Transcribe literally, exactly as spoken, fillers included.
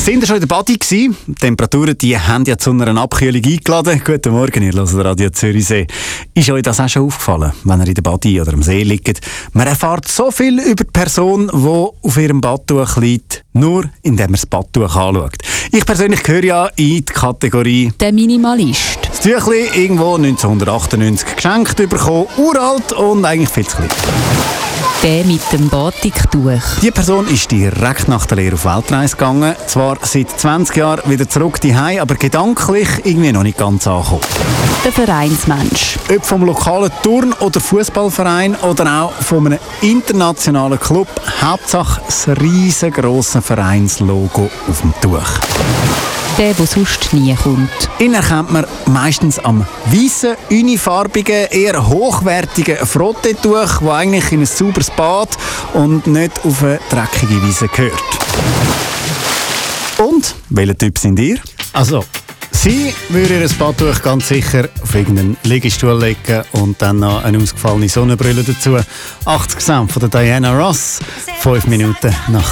Sind ihr schon in der Badi gewesen? Die Temperaturen die haben ja zu einer Abkühlung eingeladen. Guten Morgen, ihr hört Radio Zürichsee. Ist euch das auch schon aufgefallen, wenn ihr in der Badi oder am See liegt? Man erfährt so viel über die Person, die auf ihrem Badtuch liegt, nur indem man das Badtuch anschaut. Ich persönlich gehöre ja in die Kategorie der Minimalist. Das Tüchli irgendwo neunzehnhundertachtundneunzig geschenkt bekommen, uralt und eigentlich viel zu klein. Der mit dem Batiktuch. Die Person ist direkt nach der Lehre auf Weltreise gegangen. Zwar seit zwanzig Jahren wieder zurück zu Hause, aber gedanklich irgendwie noch nicht ganz angekommen. Der Vereinsmensch. Ob vom lokalen Turn- oder Fußballverein oder auch von einem internationalen Club, Hauptsache das riesengroße Vereinslogo auf dem Tuch. Der, der sonst nie kommt. Ihn erkennt man meistens am weißen, unifarbigen, eher hochwertigen Frottetuch, das eigentlich in ein sauberes Bad und nicht auf eine dreckige Wiese gehört. Und, welcher Typ sind ihr? Also, Sie würden ihr Badtuch ganz sicher auf irgendeinen Liegestuhl legen und dann noch eine ausgefallene Sonnenbrille dazu. achtzig Cent von der Diana Ross, fünf Minuten nach